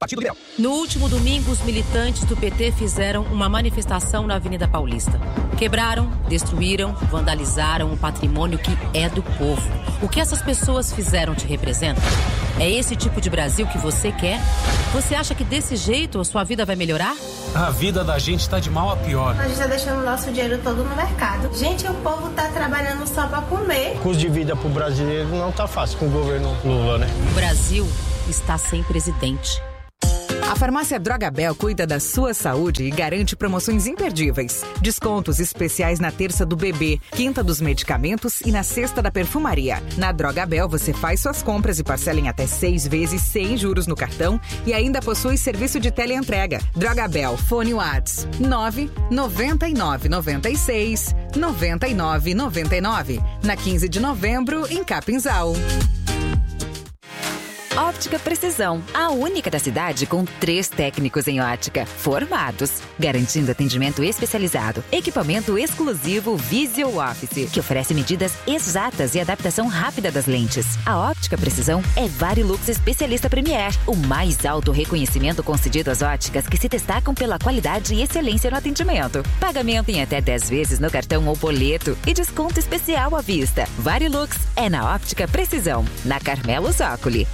Partido Liberal. No último domingo, os militantes do PT fizeram uma manifestação na Avenida Paulista. Quebraram, destruíram, vandalizaram o patrimônio que é do povo. O que essas pessoas fizeram te representa? É esse tipo de Brasil que você quer? Você acha que desse jeito a sua vida vai melhorar? A vida da gente tá de mal a pior. A gente tá deixando o nosso dinheiro todo no mercado. Gente, o povo tá trabalhando só pra comer. O custo de vida pro brasileiro não tá fácil com o governo Lula, né? O Brasil está sem presidente. A farmácia Drogabel cuida da sua saúde e garante promoções imperdíveis. Descontos especiais na terça do bebê, quinta dos medicamentos e na sexta da perfumaria. Na Drogabel você faz suas compras e parcela em até 6 vezes sem juros no cartão e ainda possui serviço de teleentrega. Drogabel, fone Whats 999969999. Na 15 de novembro, em Capinzal. Óptica Precisão, a única da cidade com 3 técnicos em ótica, formados, garantindo atendimento especializado, equipamento exclusivo Visual Office, que oferece medidas exatas e adaptação rápida das lentes. A Óptica Precisão é Varilux Especialista Premier, o mais alto reconhecimento concedido às óticas que se destacam pela qualidade e excelência no atendimento. Pagamento em até 10 vezes no cartão ou boleto e desconto especial à vista. Varilux é na Óptica Precisão, na Carmelo Zócoli,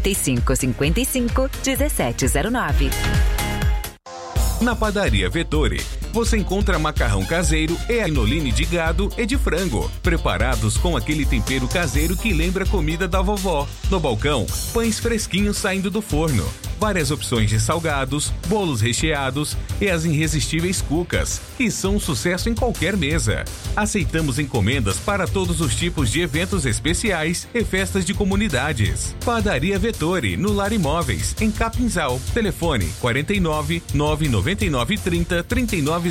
3555-1709. Na Padaria Vettori, você encontra macarrão caseiro e anoline de gado e de frango, preparados com aquele tempero caseiro que lembra a comida da vovó. No balcão, pães fresquinhos saindo do forno, várias opções de salgados, bolos recheados e as irresistíveis cucas, que são um sucesso em qualquer mesa. Aceitamos encomendas para todos os tipos de eventos especiais e festas de comunidades. Padaria Vettori, no Lar Imóveis, em Capinzal. Telefone 49 999 30 3900.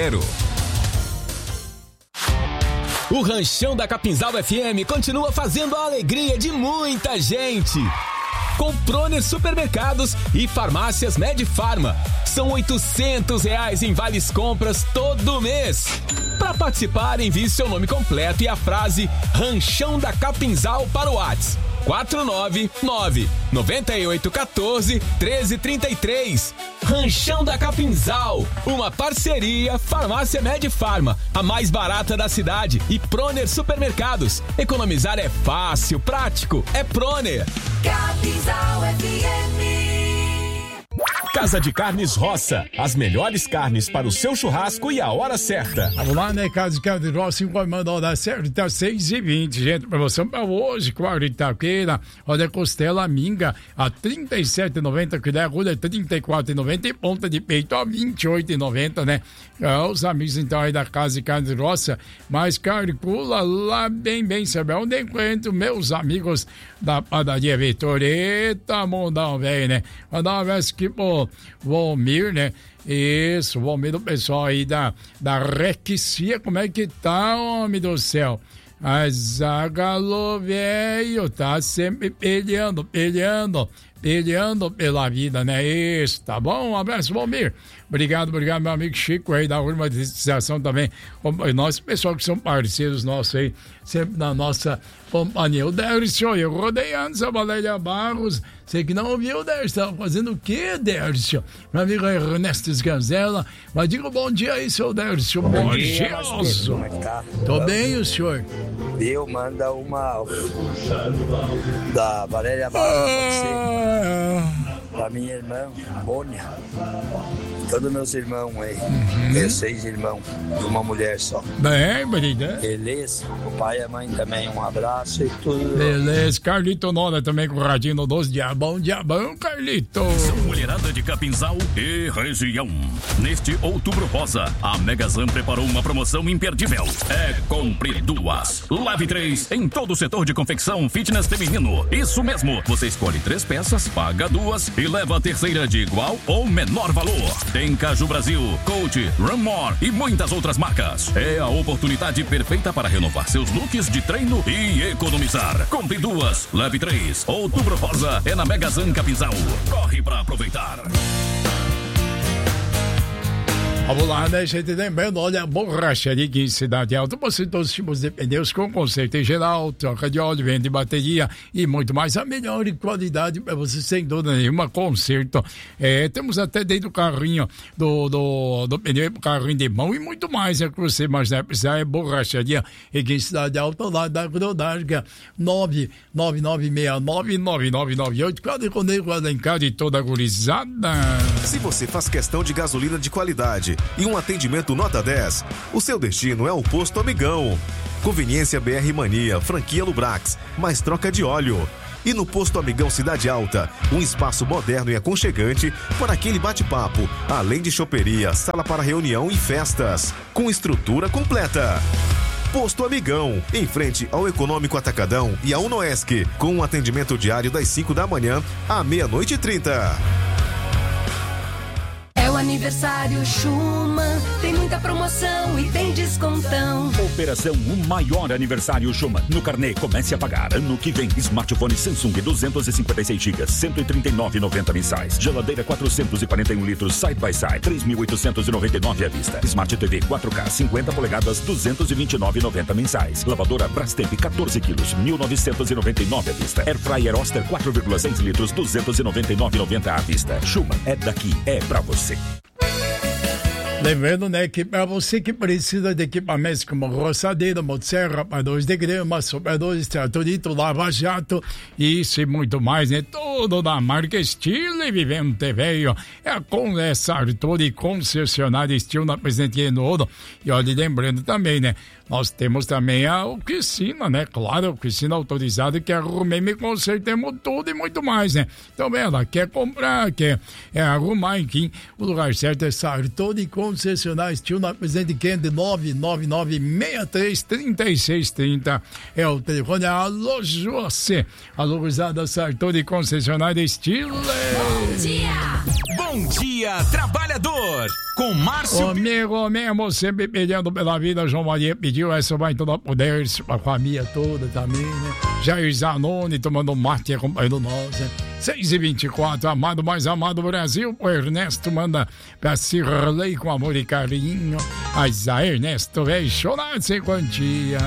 O Ranchão da Capinzal FM continua fazendo a alegria de muita gente. Com Proner Supermercados e Farmácias Medfarma. São R$800 em vales compras todo mês. Para participar, envie seu nome completo e a frase Ranchão da Capinzal para o WhatsApp 499-9814-1333. Ranchão da Capinzal, uma parceria Farmácia Medfarma, a mais barata da cidade, e Proner Supermercados. Economizar é fácil, prático, é Proner. Capinzal FM. Casa de Carnes Roça, as melhores carnes para o seu churrasco e a hora certa. Vamos lá, né? Casa de Carnes Roça, encomenda a hora certa, tá 6h20, gente. Promoção para hoje, quarta-feira. Olha, costela minga a R$37,90, filé agulha R$34,90 e ponta de peito a R$28,90, né? Os amigos, então, aí da Casa de Carnes Roça, mas calcula lá bem, sabe onde encontro meus amigos da Padaria Vettori. Eita, mondão, velho, né? Mandar um abraço aqui pro Volmir, né? Isso, Volmir, do pessoal aí da Rexia. Como é que tá, homem do céu? A Zagalo, velho, tá sempre peleando pela vida, né? Isso, tá bom? Um abraço, Volmir. Obrigado, meu amigo Chico aí da urbanização também. Nós, pessoal que são parceiros nossos aí, sempre na nossa companhia. O Dércio, eu rodei antes a Valéria Barros. Você que não ouviu, Dércio, estava fazendo o quê, Dércio? Meu amigo Ernesto Sganzella. Mas diga bom dia aí, seu Dércio. Bom dia, como é que tá? Tô bem, o senhor? Eu manda uma da Valéria Barros pra minha irmã, Mônia. Todos meus irmãos aí. Tenho 6 irmãos de uma mulher só. Bem, bonita. Beleza? O pai e a mãe também, um abraço e tudo. Beleza, Carlito Nora também com o radinho no 12 diabão, Carlito. São mulherada de Capinzal e região. Neste Outubro Rosa, a Megazan preparou uma promoção imperdível. É compre 2, leve 3 em todo o setor de confecção fitness feminino. Isso mesmo, você escolhe 3 peças, paga 2 e leva a terceira de igual ou menor valor. Tem Caju Brasil, Coach, Run More e muitas outras marcas. É a oportunidade perfeita para renovar seus looks de treino e economizar. Compre 2, leve 3. Outubro Rosa é na Megazan Capinzal. Corre pra aproveitar. Vamos lá, né, gente? Lembrando, olha, a Borracharia aqui em Cidade Alta. Você tem todos os tipos de pneus com conserto em geral, troca de óleo, vende bateria e muito mais. A melhor qualidade para você, sem dúvida nenhuma, conserto. Temos até dentro do carrinho do pneu, carrinho de mão e muito mais. É que você imaginar, precisar é Borracharia aqui em Cidade Alta, lá da Grodarga, 999699998. Claro, com ele, Alencar de toda a gurizada. Se você faz questão de gasolina de qualidade e um atendimento nota 10, o seu destino é o Posto Amigão. Conveniência BR Mania, franquia Lubrax, mais troca de óleo. E no Posto Amigão Cidade Alta, um espaço moderno e aconchegante para aquele bate-papo, além de choperia, sala para reunião e festas, com estrutura completa. Posto Amigão, em frente ao Econômico Atacadão e à Unoesc, com um atendimento diário das 5 da manhã à 00:30. É o aniversário Schumann, tem muita promoção e tem descontão. Operação O Maior Aniversário Schumann. No carnê, comece a pagar. Ano que vem, smartphone Samsung 256 GB, 139,90 mensais. Geladeira 441 litros Side by Side, 3.899 à vista. Smart TV 4K 50 polegadas, 229,90 mensais. Lavadora Brastemp 14 quilos, 1.999 à vista. Air Fryer Oster 4,6 litros, 299,90 à vista. Schumann é daqui, é pra você. Lembrando, né, que para você que precisa de equipamentos como roçadeira, motosserra, rapadores de grama, sopradores, tratorito, lava-jato, isso e muito mais, né? Tudo da marca Estilo e Vivente Veio. É com essa Arthur e concessionária Estilo na Presidente Genouro. E olha, lembrando também, né? Nós temos também a oficina, né? Claro, a oficina autorizada que arrumei, me consertemos tudo e muito mais, né? Então, ela quer comprar, quer arrumar, enfim, o lugar certo é Sartor e concessionária Estilo na Presidente Kennedy 999633630 é o telefone. Alô, José, alô, usada Sartor e concessionária Estilo. Bom dia! Bom dia, trabalhador! Com Márcio... Amigo mesmo, sempre pedindo pela vida, João Maria pediu, essa vai toda poder, a família toda também, né? Jair Zanoni tomando mate acompanhando nós, né? 6h24, amado, mais amado Brasil, o Ernesto manda pra Cirlei com amor e carinho, mas a Ernesto vai chorar sem quantia.